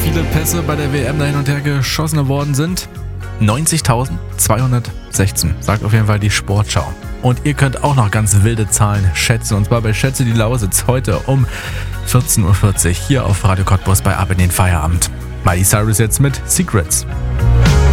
viele Pässe bei der WM da hin und her geschossen worden sind? 90.216, sagt auf jeden Fall die Sportschau. Und ihr könnt auch noch ganz wilde Zahlen schätzen. Und zwar bei Schätze die Lausitz heute um 14.40 Uhr hier auf Radio Cottbus bei Ab in den Feierabend. Miley Cyrus jetzt mit Secrets.